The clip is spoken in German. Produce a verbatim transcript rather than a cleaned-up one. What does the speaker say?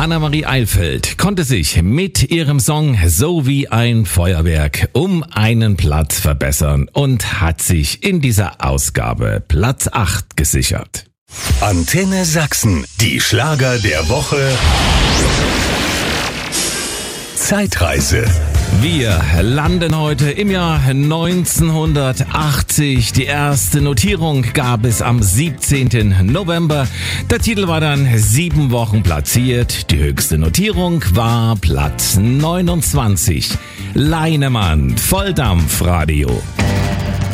Annemarie Eilfeld konnte sich mit ihrem Song So wie ein Feuerwerk um einen Platz verbessern und hat sich in dieser Ausgabe Platz acht gesichert. Antenne Sachsen, die Schlager der Woche. Zeitreise. Wir landen heute im Jahr neunzehnhundertachtzig. Die erste Notierung gab es am siebzehnten November. Der Titel war dann sieben Wochen platziert. Die höchste Notierung war Platz neunundzwanzig. Leinemann, Volldampfradio.